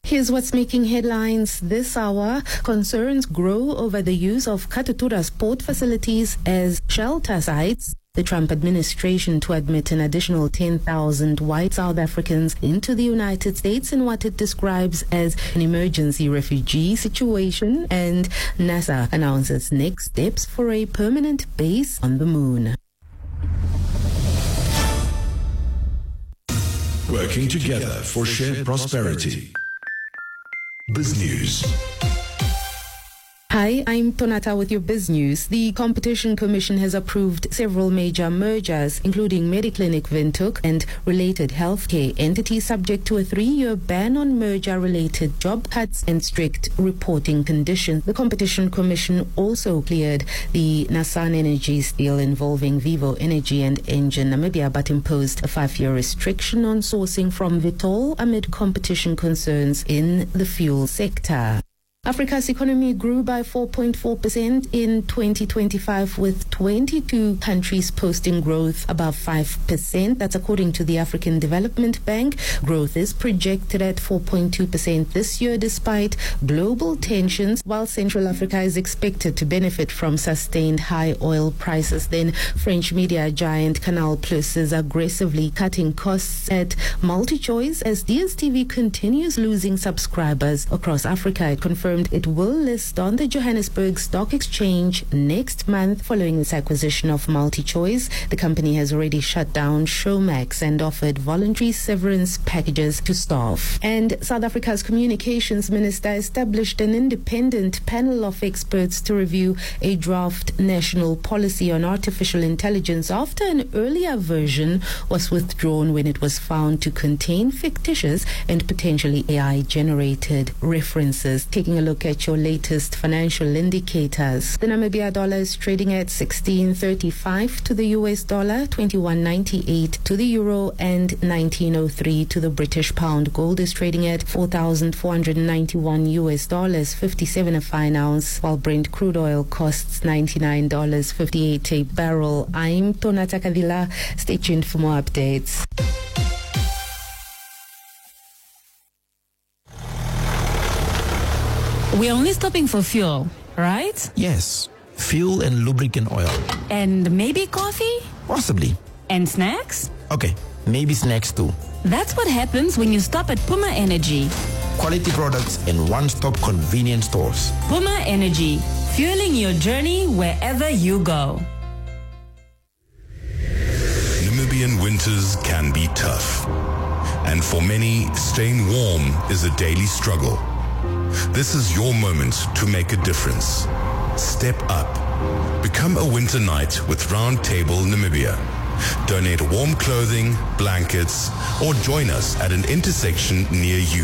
Here's what's making headlines this hour. Concerns grow over the use of Katutura's port facilities as shelter sites. The Trump administration to admit an additional 10,000 white South Africans into the United States in what it describes as an emergency refugee situation. And NASA announces next steps for a permanent base on the moon. Working together for shared prosperity. BizNews. Hi, I'm Tonata with your Biz News. The Competition Commission has approved several major mergers, including Mediclinic Windhoek and related healthcare entities, subject to a 3-year ban on merger-related job cuts and strict reporting conditions. The Competition Commission also cleared the Nasan Energies deal involving Vivo Energy and Engen Namibia, but imposed a 5-year restriction on sourcing from Vitol amid competition concerns in the fuel sector. Africa's economy grew by 4.4% in 2025, with 22 countries posting growth above 5%. That's according to the African Development Bank. Growth is projected at 4.2% this year, despite global tensions, while Central Africa is expected to benefit from sustained high oil prices. Then French media giant Canal Plus is aggressively cutting costs at MultiChoice as DStv continues losing subscribers across Africa. It confirmed it will list on the Johannesburg Stock Exchange next month following its acquisition of MultiChoice. The company has already shut down Showmax and offered voluntary severance packages to staff. And South Africa's communications minister established an independent panel of experts to review a draft national policy on artificial intelligence after an earlier version was withdrawn when it was found to contain fictitious and potentially AI-generated references. Taking a look at your latest financial indicators. The Namibia dollar is trading at 16.35 to the US dollar, 21.98 to the euro, and 19.03 to the British pound. Gold is trading at $4,491 US dollars, 57 a fine ounce, while Brent crude oil costs $99.58 a barrel. I'm Tonata Kadila. Stay tuned for more updates. We're only stopping for fuel, right? Yes, fuel and lubricant oil. And maybe coffee? Possibly. And snacks? Okay, maybe snacks too. That's what happens when you stop at Puma Energy. Quality products in one-stop convenience stores. Puma Energy, fueling your journey wherever you go. Namibian winters can be tough. And for many, staying warm is a daily struggle. This is your moment to make a difference. Step up. Become a winter knight with Round Table Namibia. Donate warm clothing, blankets, or join us at an intersection near you.